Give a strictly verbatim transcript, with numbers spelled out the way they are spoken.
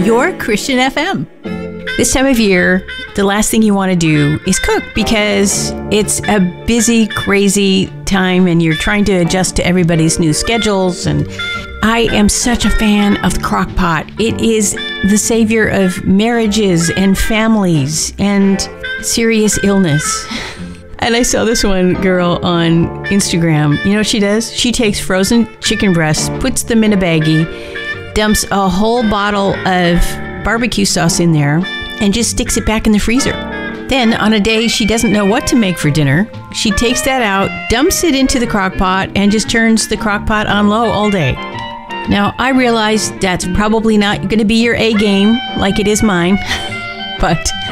your Christian F M. This time of year, the last thing you want to do is cook because it's a busy, crazy time and you're trying to adjust to everybody's new schedules. And I am such a fan of the crock pot. It is the savior of marriages and families and serious illness. And I saw this one girl on Instagram. You know what she does? She takes frozen chicken breasts, puts them in a baggie, dumps a whole bottle of barbecue sauce in there, and just sticks it back in the freezer. Then, on a day she doesn't know what to make for dinner, she takes that out, dumps it into the crock pot, and just turns the crock pot on low all day. Now, I realize that's probably not going to be your A game like it is mine, but